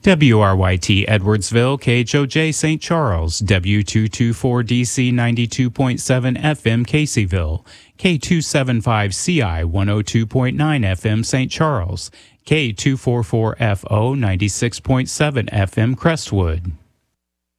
WRYT Edwardsville, KHOJ St. Charles, W224DC 92.7 FM Caseyville, K275CI 102.9 FM St. Charles, K244FO 96.7 FM Crestwood.